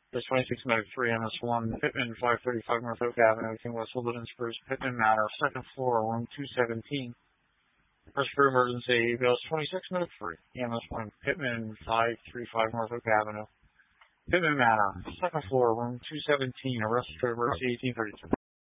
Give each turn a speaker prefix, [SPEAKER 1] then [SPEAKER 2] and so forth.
[SPEAKER 1] There's 26 Medic 3 MS1, Pittman 535 North Oak Avenue, King West Woodland Spruce, Pittman Manor, second floor, room 217. Respiratory emergency, Bills 26 Medic 3, MS1, Pittman 535 North Oak Avenue, Pittman Manor, second floor, room 217, a respiratory emergency 1832.